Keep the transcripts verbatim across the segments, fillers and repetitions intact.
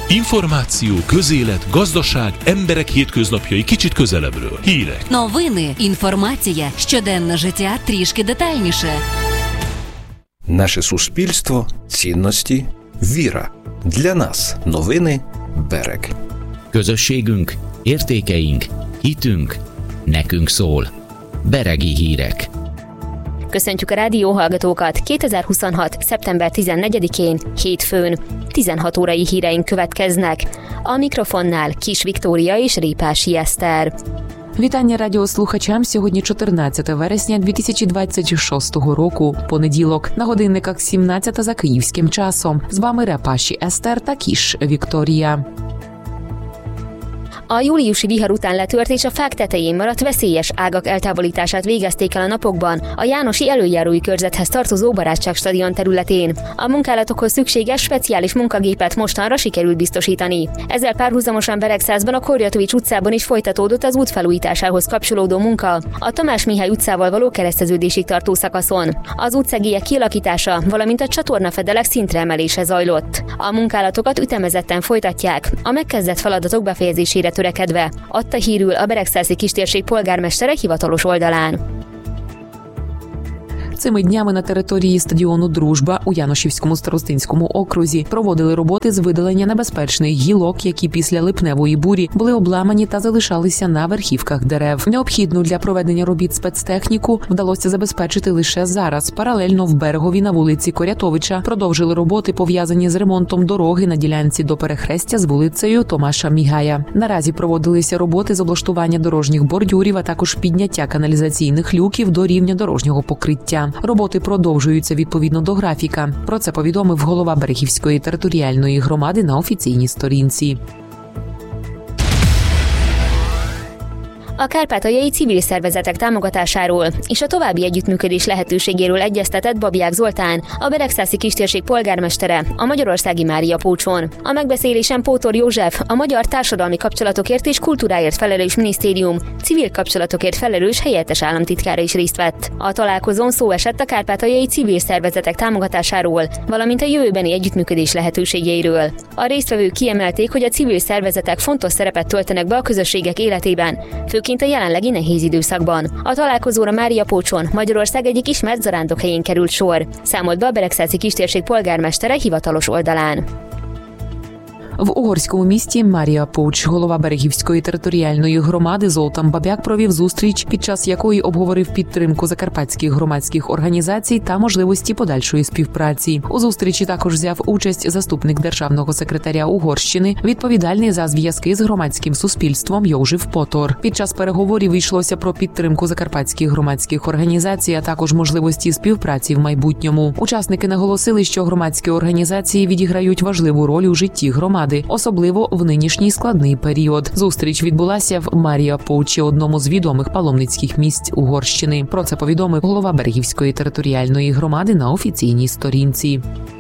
Інформацію, közélet, gazdaság, emberek hétköznapjai kicsit közelebbről. Hírek. Новини, інформація, щоденне життя трішки детальніше. Наше суспільство, цінності, віра. Для нас новини Берег. Közösségünk, értékeink, hitünk, nekünk szól. Beregi hírek. Köszöntjük a rádióhallgatókat kétezer-huszonhat. szeptember tizennegyedikén, hétfőn. tizenhat órai híreink következnek. A mikrofonnál Kis Viktória és Répási Eszter. Вітання радіослухачам. Сьогодні чотирнадцяте вересня дві тисячі двадцять шостого року, понеділок. На годинниках сімнадцята за київським часом. З вами Репаші Eszter та Kis Viktória. A júliusi vihar után letört és a fák tetején maradt veszélyes ágak eltávolítását végezték el a napokban a Jánosi előjárói körzethez tartozó Barátságstadion területén. A munkálatokhoz szükséges speciális munkagépet mostanra sikerült biztosítani. Ezzel párhuzamosan Beregszázban a Korjatovics utcában is folytatódott az út felújításához kapcsolódó munka, a Tamás Mihály utcával való kereszteződésig tartó szakaszon. Az utcagélyek kialakítása, valamint a csatornafedelek szintre emelése zajlott. A munkálatokat ütemezetten folytatják, a megkezdett feladatok befejezésére törekedve, adta hírül a Beregszászi kistérség polgármestere hivatalos oldalán. Цими днями на території стадіону «Дружба» у Яношівському старостинському окрузі проводили роботи з видалення небезпечних гілок, які після липневої бурі були обламані та залишалися на верхівках дерев. Необхідну для проведення робіт спецтехніку вдалося забезпечити лише зараз. Паралельно в Берегові на вулиці Корятовича продовжили роботи, пов'язані з ремонтом дороги на ділянці до перехрестя з вулицею Томаша Мігая. Наразі проводилися роботи з облаштування дорожніх бордюрів, а також підняття каналізаційних люків до рівня дорожнього покриття. Роботи продовжуються відповідно до графіка. Про це повідомив голова Берегівської територіальної громади на офіційній сторінці. A kárpátaljai civil szervezetek támogatásáról és a további együttműködés lehetőségéről egyeztetett Babiák Zoltán, a Beregszászi kistérség polgármestere, a magyarországi Mária Pócson. A megbeszélésen Pótor József, a Magyar Társadalmi Kapcsolatokért és Kultúráért felelős minisztérium, civil kapcsolatokért felelős helyettes államtitkára is részt vett. A találkozón szó esett a kárpátaljai civil szervezetek támogatásáról, valamint a jövőbeni együttműködés lehetőségeiről. A résztvevők kiemelték, hogy a civil szervezetek fontos szerepet töltenek be a közösségek életében, főként a jelenlegi nehéz időszakban. A találkozóra Mária Pócson, Magyarország egyik ismert zarándokhelyén került sor, számolt be a Beregszászi kistérség polgármestere hivatalos oldalán. В угорському місті Марія Поуч, голова Берегівської територіальної громади Золтан Бабяк провів зустріч, під час якої обговорив підтримку закарпатських громадських організацій та можливості подальшої співпраці. У зустрічі також взяв участь заступник державного секретаря Угорщини, відповідальний за зв'язки з громадським суспільством Йожеф Потор. Під час переговорів йшлося про підтримку закарпатських громадських організацій, а також можливості співпраці в майбутньому. Учасники наголосили, що громадські організації відіграють важливу роль у житті громади, особливо в нинішній складний період. Зустріч відбулася в Марія Поучі, одному з відомих паломницьких місць Угорщини. Про це повідомив голова Берегівської територіальної громади на офіційній сторінці.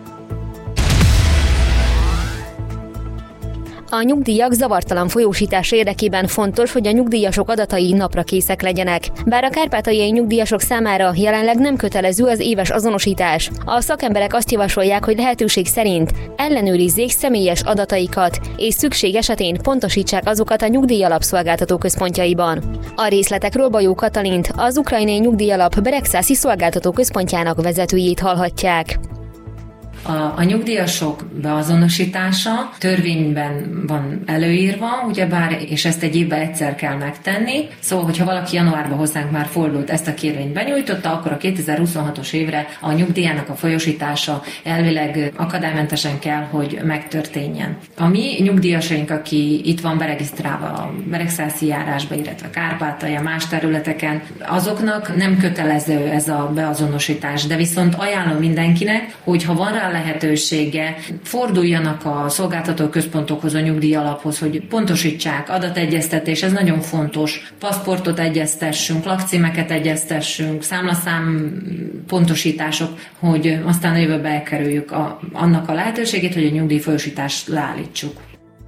A nyugdíjak zavartalan folyósítása érdekében fontos, hogy a nyugdíjasok adatai napra készek legyenek. Bár a kárpátaljai nyugdíjasok számára jelenleg nem kötelező az éves azonosítás, a szakemberek azt javasolják, hogy lehetőség szerint ellenőrizzék személyes adataikat, és szükség esetén pontosítsák azokat a nyugdíjalap központjaiban. A részletekről Bajó Katalint, az ukrajnai nyugdíjalap Beregszászi szolgáltató központjának vezetőjét hallhatják. A, a nyugdíjasok beazonosítása törvényben van előírva, ugyebár, és ezt egy évben egyszer kell megtenni. Szóval, hogyha valaki januárban hozzánk már fordult, ezt a kérvényt benyújtotta, akkor a kétezer-huszonhatos évre a nyugdíjának a folyosítása elvileg akadálymentesen kell, hogy megtörténjen. A mi nyugdíjasaink, aki itt van beregisztrálva a Beregszászi járásba, illetve Kárpátalja, más területeken, azoknak nem kötelező ez a beazonosítás, de viszont ajánlom mindenkinek, hogy ha van rá lehetősége, forduljanak a szolgáltató központokhoz, a nyugdíjalaphoz, hogy pontosítsák, adategyeztetés, ez nagyon fontos. Paszportot egyeztessünk, lakcímeket egyeztessünk, számlaszám pontosítások, hogy aztán a jövőbe elkerüljük a, annak a lehetőségét, hogy a nyugdíjfolyósítást leállítsuk.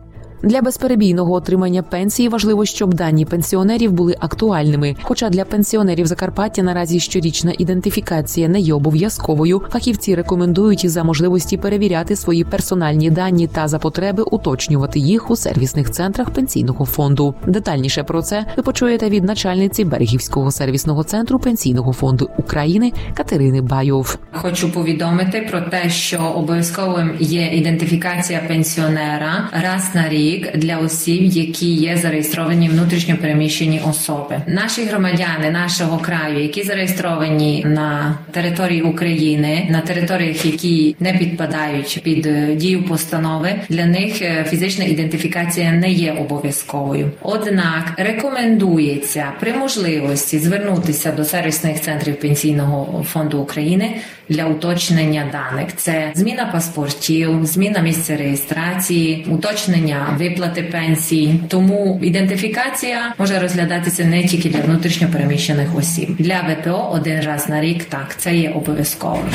Для безперебійного отримання пенсії важливо, щоб дані пенсіонерів були актуальними. Хоча для пенсіонерів Закарпаття наразі щорічна ідентифікація не є обов'язковою, фахівці рекомендують за можливості перевіряти свої персональні дані та за потреби уточнювати їх у сервісних центрах пенсійного фонду. Детальніше про це ви почуєте від начальниці Берегівського сервісного центру Пенсійного фонду України Катерини Байов. Хочу повідомити про те, що обов'язковим є ідентифікація пенсіонера раз на рік для осіб, які є зареєстровані внутрішньо переміщені особи. Наші громадяни нашого краю, які зареєстровані на території України, на територіях, які не підпадають під дію постанови, для них фізична ідентифікація не є обов'язковою. Однак рекомендується при можливості звернутися до сервісних центрів Пенсійного фонду України для уточнення даних. Це зміна паспортів, зміна місця реєстрації, уточнення виплати пенсій. Тому ідентифікація може розглядатися не тільки для внутрішньо переміщених осіб. Для ВПО один раз на rég, так, це є обов'язково.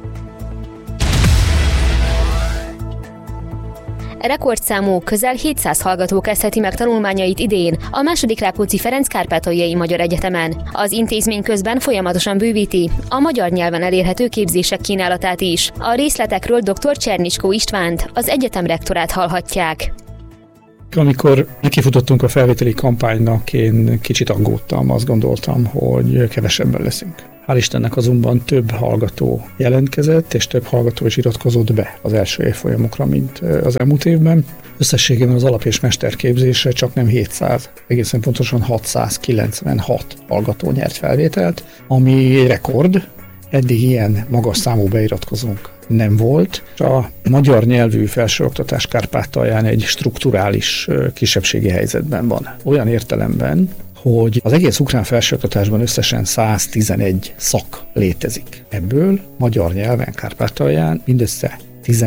Rekordszámú, közel hétszáz hallgató kezdheti meg tanulmányait idén a második Rákóczi Ferenc Kárpátaljai Magyar Egyetemen. Az intézmény közben folyamatosan bővíti a magyar nyelven elérhető képzések kínálatát is. A részletekről dr. Csernicskó Istvánt, az egyetem rektorát hallhatják. Amikor nekifutottunk a felvételi kampánynak, én kicsit aggódtam, azt gondoltam, hogy kevesebben leszünk. Hál' Istennek azonban több hallgató jelentkezett, és több hallgató is iratkozott be az első évfolyamokra, mint az elmúlt évben. Összességében az alap- és mesterképzésre csak nem hétszáz, egészen pontosan hatszázkilencvenhat hallgató nyert felvételt, ami rekord. Eddig ilyen magas számú beiratkozónk nem volt. A magyar nyelvű felsőoktatás Kárpátalján egy strukturális kisebbségi helyzetben van. Olyan értelemben, hogy az egész ukrán felsőoktatásban összesen száztizenegy szak létezik. Ebből magyar nyelven Kárpátalján mindössze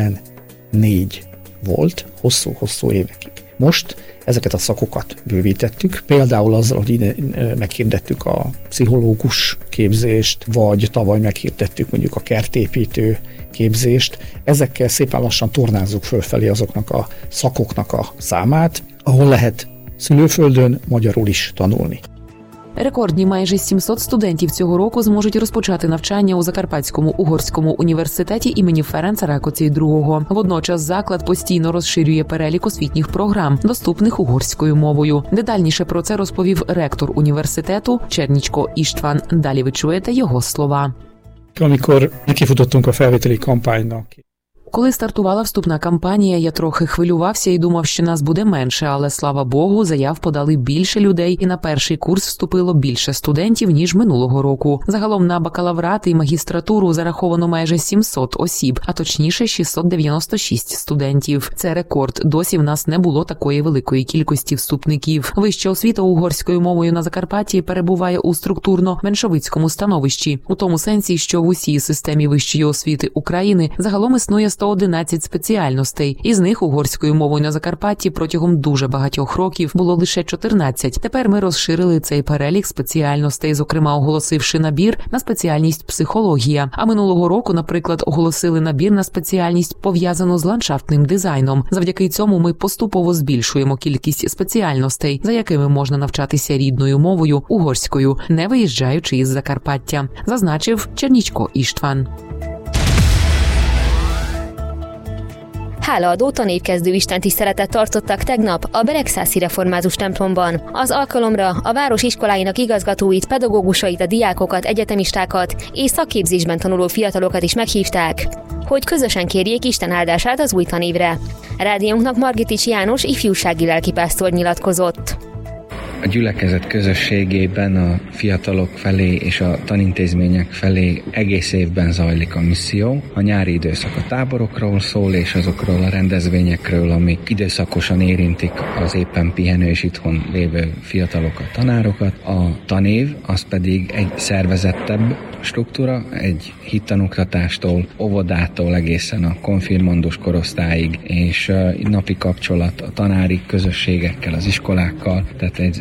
tizennégy volt hosszú-hosszú évekig. Most ezeket a szakokat bővítettük, például azzal, hogy ide meghirdettük a pszichológus képzést, vagy tavaly meghirdettük mondjuk a kertépítő képzést. Ezekkel szépen lassan tornázzuk fölfelé azoknak a szakoknak a számát, ahol lehet szülőföldön magyarul is tanulni. Рекордні майже сімсот студентів цього року зможуть розпочати навчання у Закарпатському угорському університеті імені Ференца Ракоці другого. Водночас заклад постійно розширює перелік освітніх програм, доступних угорською мовою. Детальніше про це розповів ректор університету Csernicskó István. Далі ви чуєте його слова. Amikor nekifutottunk a felvételi kampánynak, Коли стартувала вступна кампанія, я трохи хвилювався і думав, що нас буде менше, але, слава Богу, заяв подали більше людей, і на перший курс вступило більше студентів, ніж минулого року. Загалом на бакалаврат і магістратуру зараховано майже сімсот осіб, а точніше шістсот дев'яносто шість студентів. Це рекорд. Досі в нас не було такої великої кількості вступників. Вища освіта угорською мовою на Закарпатті перебуває у структурно-меншовицькому становищі, у тому сенсі, що в усій системі вищої освіти України загалом існує сто одинадцять спеціальностей. Із них угорською мовою на Закарпатті протягом дуже багатьох років було лише чотирнадцять. Тепер ми розширили цей перелік спеціальностей, зокрема оголосивши набір на спеціальність психологія. А минулого року, наприклад, оголосили набір на спеціальність, пов'язану з ландшафтним дизайном. Завдяки цьому ми поступово збільшуємо кількість спеціальностей, за якими можна навчатися рідною мовою угорською, не виїжджаючи із Закарпаття, зазначив Csernicskó István. Hálaadó tanévkezdő istentiszteletet tartottak tegnap a Beregszászi református templomban. Az alkalomra a város iskoláinak igazgatóit, pedagógusait, a diákokat, egyetemistákat és szakképzésben tanuló fiatalokat is meghívták, hogy közösen kérjék Isten áldását az új tanévre. Rádiónknak Margitics János ifjúsági lelkipásztor nyilatkozott. A gyülekezet közösségében a fiatalok felé és a tanintézmények felé egész évben zajlik a misszió. A nyári időszak a táborokról szól, és azokról a rendezvényekről, amik időszakosan érintik az éppen pihenő és itthon lévő fiatalokat, tanárokat. A tanév az pedig egy szervezettebb struktúra, egy hittanoktatástól, óvodától egészen a konfirmandus korosztályig, és napi kapcsolat a tanári közösségekkel, az iskolákkal, tehát egy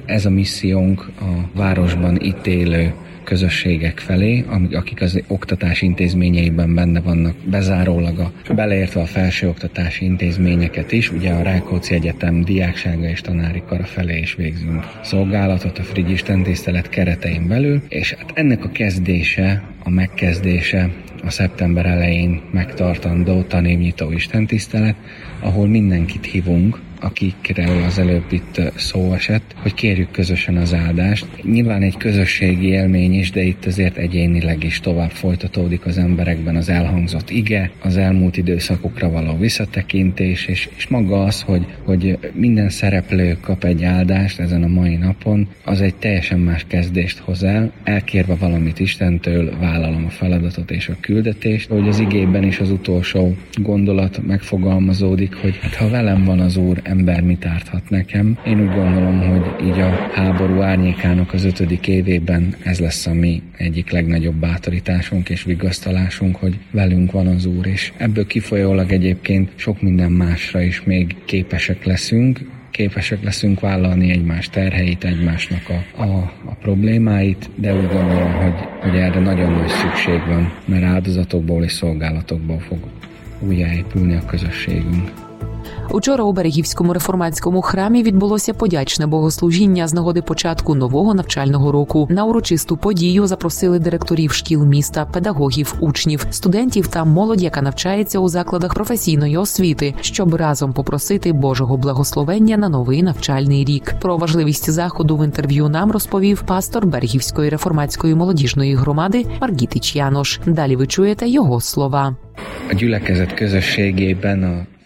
ez a missziónk a városban itt élő közösségek felé, akik az oktatási intézményeiben benne vannak, bezárólag a, beleértve a felsőoktatási intézményeket is, ugye a Rákóczi Egyetem diáksága és tanári kara felé is végzünk szolgálatot a Frigy istentisztelet keretein belül, és hát ennek a kezdése, a megkezdése a szeptember elején megtartandó tanévnyitó istentisztelet, ahol mindenkit hívunk, akikről az előbb itt szó esett, hogy kérjük közösen az áldást. Nyilván egy közösségi élmény is, de itt azért egyénileg is tovább folytatódik az emberekben az elhangzott ige, az elmúlt időszakokra való visszatekintés, és, és maga az, hogy, hogy minden szereplő kap egy áldást ezen a mai napon, az egy teljesen más kezdést hoz el. Elkérve valamit Istentől, vállalom a feladatot és a küldetést, hogy az igében is az utolsó gondolat megfogalmazódik, hogy hát ha velem van az Úr, ember mit árthat nekem. Én úgy gondolom, hogy így a háború árnyékának az ötödik évében ez lesz a mi egyik legnagyobb bátorításunk és vigasztalásunk, hogy velünk van az Úr, és ebből kifolyólag egyébként sok minden másra is még képesek leszünk, képesek leszünk vállalni egymás terheit, egymásnak a, a, a problémáit, de úgy gondolom, hogy, hogy erre nagyon nagy szükség van, mert áldozatokból és szolgálatokból fog újjáépülni a közösségünk. Учора у Берегівському реформатському храмі відбулося подячне богослужіння з нагоди початку нового навчального року. На урочисту подію запросили директорів шкіл міста, педагогів, учнів, студентів та молодь, яка навчається у закладах професійної освіти, щоб разом попросити Божого благословення на новий навчальний рік. Про важливість заходу в інтерв'ю нам розповів пастор Берегівської реформатської молодіжної громади Маргітич János. Далі ви чуєте його слова. A gyülekezet közösségében a